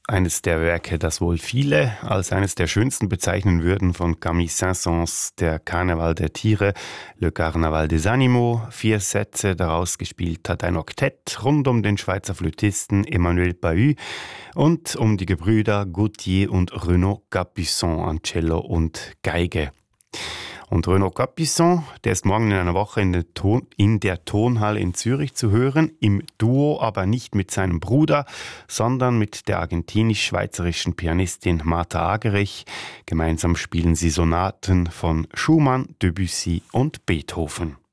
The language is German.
Eines der Werke, das wohl viele als eines der schönsten bezeichnen würden, von Camille Saint-Saëns, der Karneval der Tiere, Le Carnaval des Animaux. 4 Sätze daraus gespielt hat ein Oktett rund um den Schweizer Flötisten Emmanuel Bahut und um die Gebrüder Gauthier und Renaud Capuçon an Cello und Geige. Und Renaud Capuçon, der ist morgen in einer Woche in der Tonhalle in Zürich zu hören, im Duo, aber nicht mit seinem Bruder, sondern mit der argentinisch-schweizerischen Pianistin Martha Agerich. Gemeinsam spielen sie Sonaten von Schumann, Debussy und Beethoven.